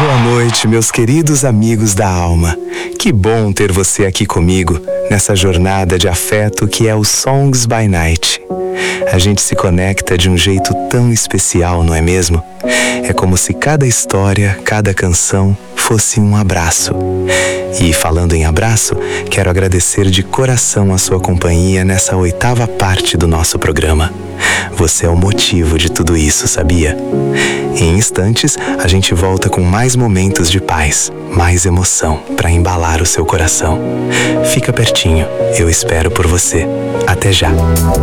Boa noite, meus queridos amigos da alma. Que bom ter você aqui comigo nessa jornada de afeto que é o Songs by Night. A gente se conecta de um jeito tão especial, não é mesmo? É como se cada história, cada canção fosse um abraço. E falando em abraço, quero agradecer de coração a sua companhia nessa 8ª parte do nosso programa. Você é o motivo de tudo isso, sabia? Em instantes, a gente volta com mais momentos de paz, mais emoção para embalar o seu coração. Fica pertinho, eu espero por você. Até já!